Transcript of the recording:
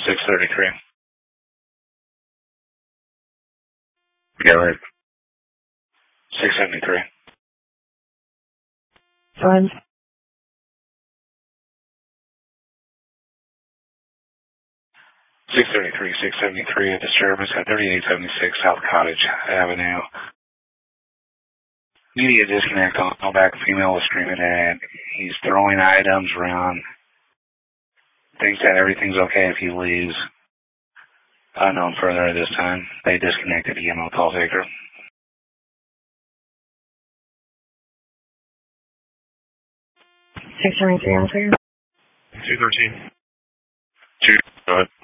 633. Go ahead. 673. Fine. 673, a disturbance at 3876 South Cottage Avenue. Media disconnect on back. Female was screaming at. He's throwing items around. Thinks that everything's okay if he leaves. Unknown further at this time. They disconnected the EMO call taker. 673 on fire. 213. 2, go ahead.